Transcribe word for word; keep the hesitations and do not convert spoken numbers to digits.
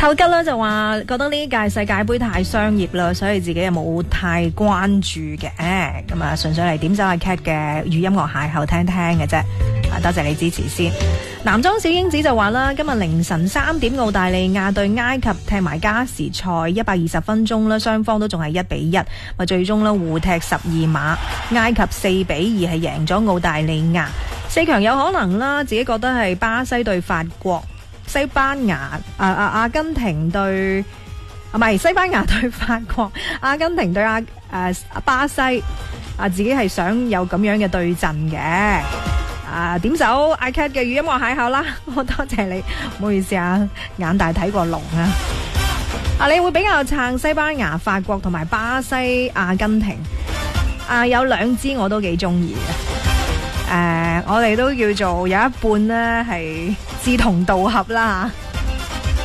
透吉啦就話覺得呢屆世界盃太商業啦，所以自己又冇太關注嘅，咁啊純粹嚟點走阿 Cat 嘅語音樂邂逅聽聽嘅啫。啊，多謝你支持先。男裝小英子就話啦，今日凌晨三點澳大利亞對埃及踢埋加時賽一百二十分鐘啦，雙方都仲係一比一，咪最終啦互踢十二碼，埃及四比二係贏咗澳大利亞。四強有可能啦，自己覺得係巴西對法國。西班牙、啊啊阿根廷對啊，唔係西班牙對法國，阿根廷對阿誒、啊、巴西，啊自己係想有咁樣嘅對陣嘅。啊點走阿 Cat 嘅語音樂邂逅啦，我多謝你，唔好意思啊，眼大睇過龍啊。啊你會比較撐西班牙、法國同埋巴西、阿根廷？啊有兩支我都幾中意嘅。誒、呃，我哋都叫做有一半呢係志同道合啦。